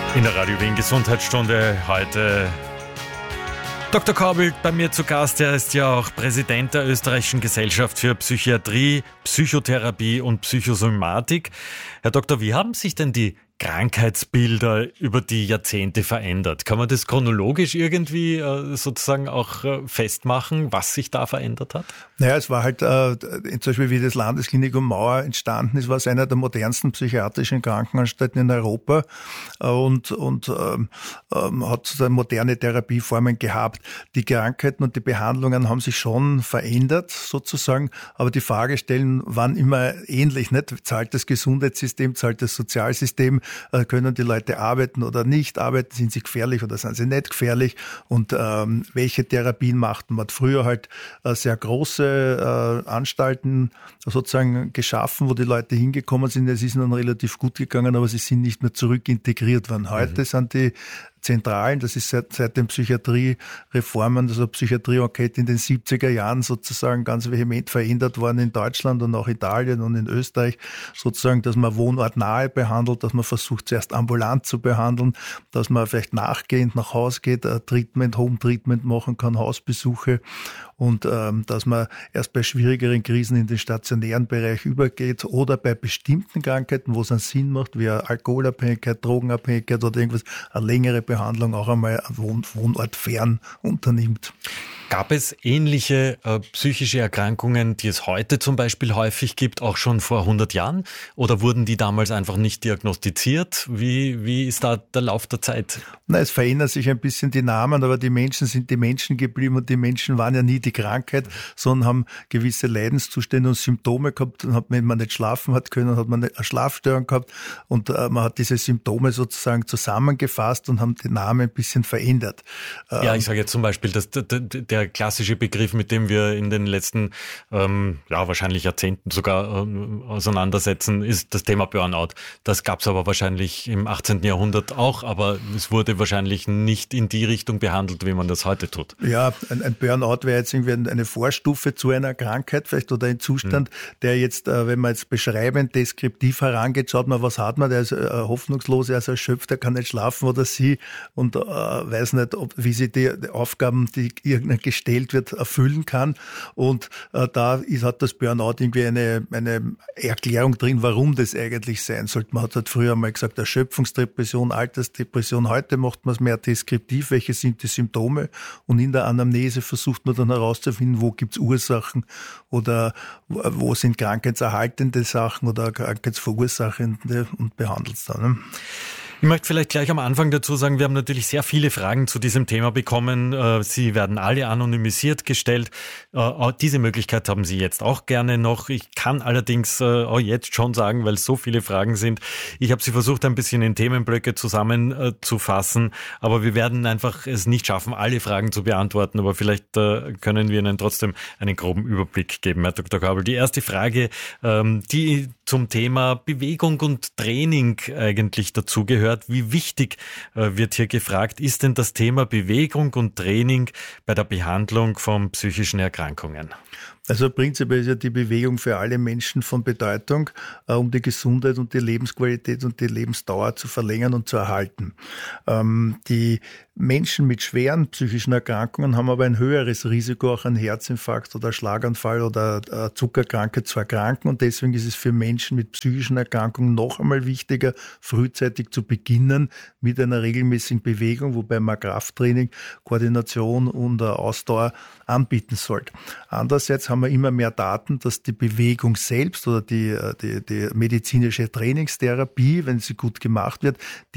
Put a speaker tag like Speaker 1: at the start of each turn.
Speaker 1: In der Radio Wien Gesundheitsstunde heute Dr. Kaubel bei mir zu Gast. Er ist ja auch Präsident der Österreichischen Gesellschaft für Psychiatrie, Psychotherapie und Psychosomatik. Herr Doktor, wie haben sich denn die Krankheitsbilder über die Jahrzehnte verändert? Kann man das chronologisch irgendwie sozusagen auch festmachen, was sich da verändert hat?
Speaker 2: Naja, es war halt, zum Beispiel wie das Landesklinikum Mauer entstanden ist, war es einer der modernsten psychiatrischen Krankenanstalten in Europa und hat moderne Therapieformen gehabt. Die Krankheiten und die Behandlungen haben sich schon verändert sozusagen, aber die Fragestellen waren immer ähnlich, nicht? Zahlt das Gesundheitssystem, zahlt das Sozialsystem, können die Leute arbeiten oder nicht arbeiten, sind sie gefährlich oder sind sie nicht gefährlich und welche Therapien macht man? Man hat früher halt sehr große Anstalten sozusagen geschaffen, wo die Leute hingekommen sind. Es ist ihnen relativ gut gegangen, aber sie sind nicht mehr zurück integriert worden. Heute sind die Zentralen, das ist seit den Psychiatriereformen, also Psychiatrie-Enquete in den 70er Jahren sozusagen ganz vehement verändert worden in Deutschland und auch Italien und in Österreich, sozusagen, dass man wohnortnahe behandelt, dass man versucht, zuerst ambulant zu behandeln, dass man vielleicht nachgehend nach Hause geht, Treatment, Home-Treatment machen kann, Hausbesuche und dass man erst bei schwierigeren Krisen in den stationären Bereich übergeht oder bei bestimmten Krankheiten, wo es einen Sinn macht, wie Alkoholabhängigkeit, Drogenabhängigkeit oder irgendwas, eine längere Behandlung auch einmal Wohnort fern unternimmt.
Speaker 1: Gab es ähnliche psychische Erkrankungen, die es heute zum Beispiel häufig gibt, auch schon vor 100 Jahren? Oder wurden die damals einfach nicht diagnostiziert? Wie ist da der Lauf der Zeit?
Speaker 2: Na, es verändern sich ein bisschen die Namen, aber die Menschen sind die Menschen geblieben und die Menschen waren ja nie die Krankheit, sondern haben gewisse Leidenszustände und Symptome gehabt. Dann hat man, wenn man nicht schlafen hat können, hat man eine Schlafstörung gehabt und man hat diese Symptome sozusagen zusammengefasst und haben den Namen ein bisschen verändert.
Speaker 1: Ja, ich sage jetzt zum Beispiel, dass der klassische Begriff, mit dem wir in den letzten, wahrscheinlich Jahrzehnten sogar auseinandersetzen, ist das Thema Burnout. Das gab es aber wahrscheinlich im 18. Jahrhundert auch, aber es wurde wahrscheinlich nicht in die Richtung behandelt, wie man das heute tut.
Speaker 2: Ja, ein Burnout wäre jetzt irgendwie eine Vorstufe zu einer Krankheit vielleicht oder ein Zustand, der jetzt, wenn man jetzt beschreibend, deskriptiv herangeht, schaut man, was hat man, der ist hoffnungslos, er ist erschöpft, er kann nicht schlafen oder sie und weiß nicht, wie sie die Aufgaben, die irgendein gestellt wird, erfüllen kann. Und hat das Burnout irgendwie eine Erklärung drin, warum das eigentlich sein sollte. Man hat halt früher mal gesagt, Erschöpfungsdepression, Altersdepression. Heute macht man es mehr deskriptiv. Welche sind die Symptome? Und in der Anamnese versucht man dann herauszufinden, wo gibt es Ursachen oder wo sind krankheitserhaltende Sachen oder krankheitsverursachende und behandelt es dann. Ne?
Speaker 1: Ich möchte vielleicht gleich am Anfang dazu sagen, wir haben natürlich sehr viele Fragen zu diesem Thema bekommen. Sie werden alle anonymisiert gestellt. Diese Möglichkeit haben Sie jetzt auch gerne noch. Ich kann allerdings auch jetzt schon sagen, weil es so viele Fragen sind, ich habe sie versucht, ein bisschen in Themenblöcke zusammenzufassen, aber wir werden einfach es nicht schaffen, alle Fragen zu beantworten, aber vielleicht können wir Ihnen trotzdem einen groben Überblick geben, Herr Dr. Kaubel. Die erste Frage, die zum Thema Bewegung und Training eigentlich dazugehört. Wie wichtig wird hier gefragt, ist denn das Thema Bewegung und Training bei der Behandlung von psychischen Erkrankungen?
Speaker 2: Also prinzipiell ist ja die Bewegung für alle Menschen von Bedeutung, um die Gesundheit und die Lebensqualität und die Lebensdauer zu verlängern und zu erhalten. Die Menschen mit schweren psychischen Erkrankungen haben aber ein höheres Risiko, auch an Herzinfarkt oder Schlaganfall oder Zuckerkrankheit zu erkranken. Und deswegen ist es für Menschen mit psychischen Erkrankungen noch einmal wichtiger, frühzeitig zu beginnen mit einer regelmäßigen Bewegung, wobei man Krafttraining, Koordination und Ausdauer anbieten sollte. Andererseits haben wir immer mehr Daten, dass die Bewegung selbst oder die medizinische Trainingstherapie, wenn sie gut gemacht wird,